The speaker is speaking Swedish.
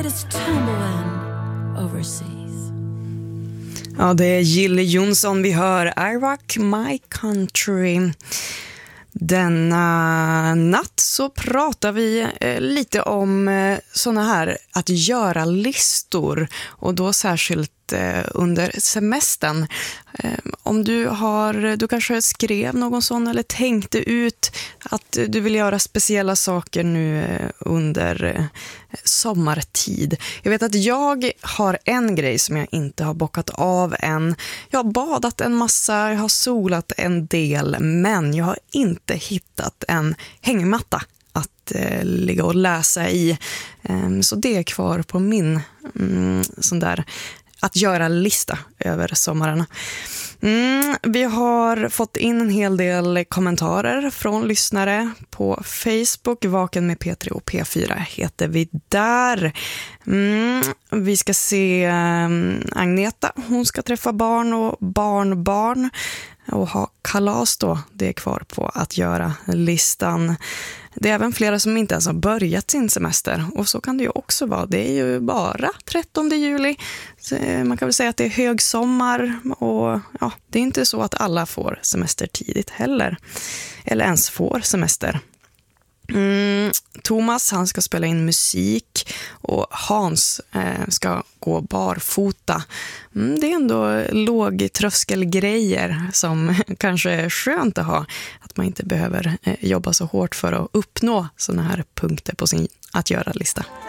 is tumbling overseas. Ja, det är Jill Johnson vi hör. I rock my country. Denna natt så pratar vi lite om såna här att göra listor, och då särskilt under semestern. Om du kanske skrev någon sån eller tänkte ut att du vill göra speciella saker nu under sommartid. Jag vet att jag har en grej som jag inte har bockat av än. Jag har badat en massa, jag har solat en del, men jag har inte hittat en hängmatta att ligga och läsa i. Så det är kvar på min sån där att göra lista över sommaren. Vi har fått in en hel del kommentarer från lyssnare på Facebook. Vaken med P3 och P4 heter vi där. Vi ska se Agneta. Hon ska träffa barn och barnbarn och ha kalas då. Det är kvar på att göra listan. Det är även flera som inte ens har börjat sin semester, och så kan det ju också vara. Det är ju bara 13 juli. Så man kan väl säga att det är högsommar, och ja, det är inte så att alla får semester tidigt heller. Eller ens får semester. Thomas, han ska spela in musik, och Hans ska gå barfota. Det är ändå lågtröskelgrejer som kanske är skönt att ha, att man inte behöver jobba så hårt för att uppnå såna här punkter på sin att göra-lista.